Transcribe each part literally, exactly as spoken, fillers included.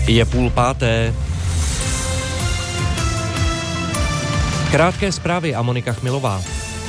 Je půl páté. Krátké zprávy a Monika Chmilová.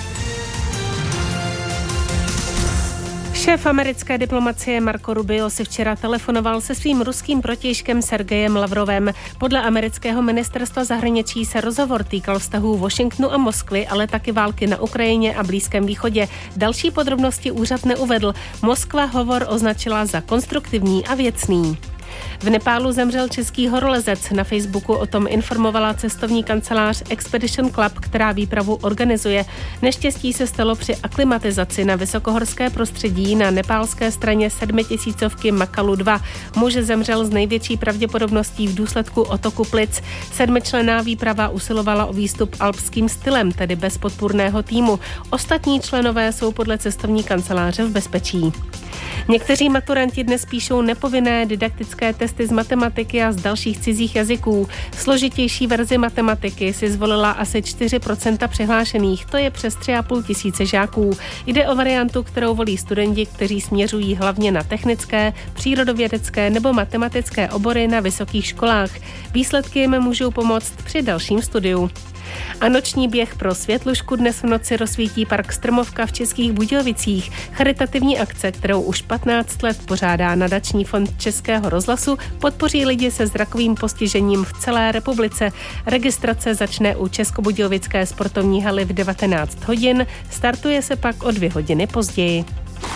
Šéf americké diplomacie Marco Rubio si včera telefonoval se svým ruským protějškem Sergejem Lavrovem. Podle amerického ministerstva zahraničí se rozhovor týkal vztahů Washingtonu a Moskvy, ale taky války na Ukrajině a Blízkém východě. Další podrobnosti úřad neuvedl. Moskva hovor označila za konstruktivní a věcný. V Nepálu zemřel český horolezec. Na Facebooku o tom informovala cestovní kancelář Expedition Club, která výpravu organizuje. Neštěstí se stalo při aklimatizaci na vysokohorské prostředí na nepálské straně sedmitisícovky Makalu dva. Muž zemřel z největší pravděpodobností v důsledku otoku plic. Sedmičlenná výprava usilovala o výstup alpským stylem, tedy bez podpůrného týmu. Ostatní členové jsou podle cestovní kanceláře v bezpečí. Někteří maturanti dnes píšou nepovinné didaktické testy z matematiky a z dalších cizích jazyků. Složitější verzi matematiky si zvolila asi čtyři procenta přihlášených, to je přes tři a půl tisíce žáků. Jde o variantu, kterou volí studenti, kteří směřují hlavně na technické, přírodovědecké nebo matematické obory na vysokých školách. Výsledky jim můžou pomoct při dalším studiu. A noční běh pro Světlušku dnes v noci rozsvítí park Strmovka v Českých Budějovicích. Charitativní akce, kterou už patnáct let pořádá Nadační fond Českého rozhlasu, podpoří lidi se zrakovým postižením v celé republice. Registrace začne u Českobudějovické sportovní haly v devatenáct hodin, startuje se pak o dvě hodiny později.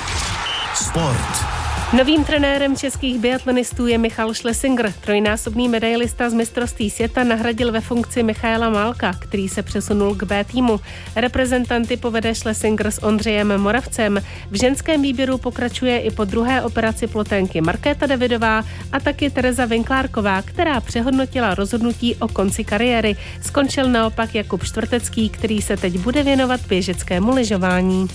Sport. Novým trenérem českých biatlonistů je Michal Schlesinger. Trojnásobný medailista z mistrovství světa nahradil ve funkci Michaela Málka, který se přesunul k B týmu. Reprezentanty povede Schlesinger s Ondřejem Moravcem. V ženském výběru pokračuje i po druhé operaci ploténky Markéta Davidová a taky Tereza Vinklárková, která přehodnotila rozhodnutí o konci kariéry. Skončil naopak Jakub Štvrtecký, který se teď bude věnovat běžeckému lyžování.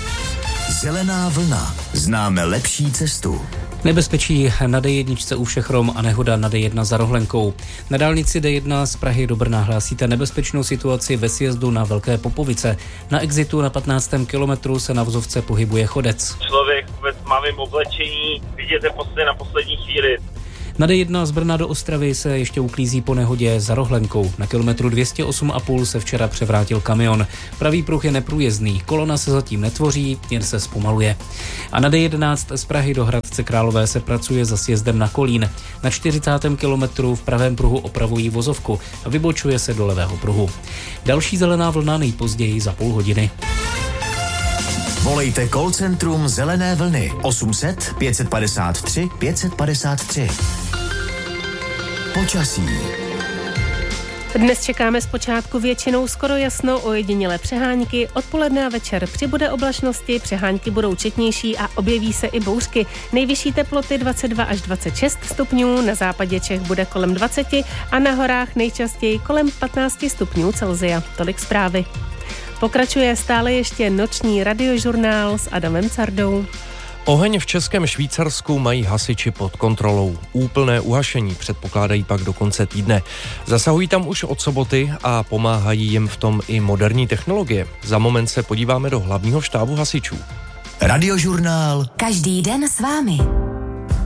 Zelená vlna. Známe lepší cestu. Nebezpečí na D jedna u Všechrom a nehoda na D jedna za Rohlenkou. Na dálnici D jedna z Prahy do Brna hlásíte nebezpečnou situaci ve sjezdu na Velké Popovice. Na exitu na patnáctém kilometru se na vozovce pohybuje chodec. Člověk ve tmavém oblečení, vidíte posledně na poslední chvíli. Na D jedna z Brna do Ostravy se ještě uklízí po nehodě za Rohlenkou. Na kilometru dvě stě osm a půl se včera převrátil kamion. Pravý pruh je neprůjezdný, kolona se zatím netvoří, jen se zpomaluje. A na D jedenáct z Prahy do Hradce Králové se pracuje za sjezdem na Kolín. Na čtyřicátém kilometru v pravém pruhu opravují vozovku a vybočuje se do levého pruhu. Další zelená vlna nejpozději za půl hodiny. Volejte call centrum Zelené vlny osm set pět padesát tři pět padesát tři. Počasí. Dnes čekáme zpočátku většinou skoro jasno, ojedinělé přehánky, odpoledne a večer přibude oblačnosti, přehánky budou četnější a objeví se i bouřky. Nejvyšší teploty dvacet dva až dvacet šest stupňů, na západě Čech bude kolem dvacet a na horách nejčastěji kolem patnáct stupňů Celsia. Tolik zprávy. Pokračuje stále ještě noční radiožurnál s Adamem Cardou. Oheň v Českém Švýcarsku mají hasiči pod kontrolou. Úplné uhašení předpokládají pak do konce týdne. Zasahují tam už od soboty a pomáhají jim v tom i moderní technologie. Za moment se podíváme do hlavního štábu hasičů. Radiožurnál. Každý den s vámi.